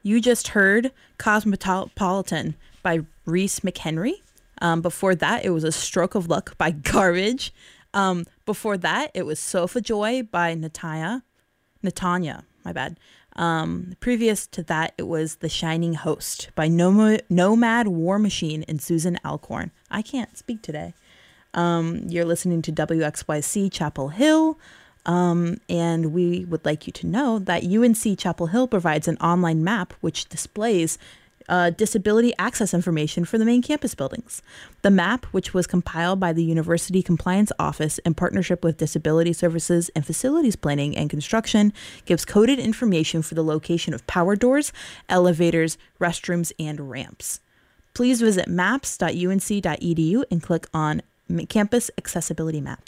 You just heard Cosmopolitan by Reese McHenry. Before that, it was A Stroke of Luck by Garbage. Before that, it was Sofa Joy by Natanya, my bad. Previous to that, it was The Shining Host by Nomad War Machine and Susan Alcorn. I can't speak today. You're listening to WXYC Chapel Hill. And we would like you to know that UNC Chapel Hill provides an online map which displays disability access information for the main campus buildings. The map, which was compiled by the University Compliance Office in partnership with Disability Services and Facilities Planning and Construction, gives coded information for the location of power doors, elevators, restrooms, and ramps. Please visit maps.unc.edu and click on Campus Accessibility Map.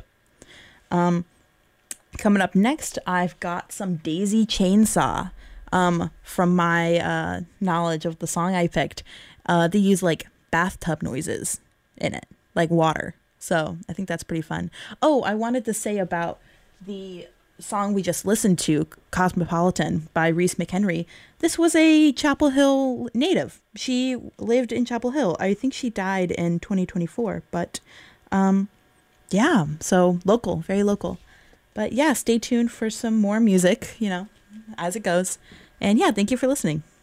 Coming up next, I've got some Daisy Chainsaw. From my knowledge of the song I picked, they use like bathtub noises in it, like water. So I think that's pretty fun. Oh, I wanted to say about the song we just listened to, Cosmopolitan by Reese McHenry. This was a Chapel Hill native. She lived in Chapel Hill. I think she died in 2024, but yeah, so local, very local. But yeah, stay tuned for some more music, as it goes. And yeah, thank you for listening.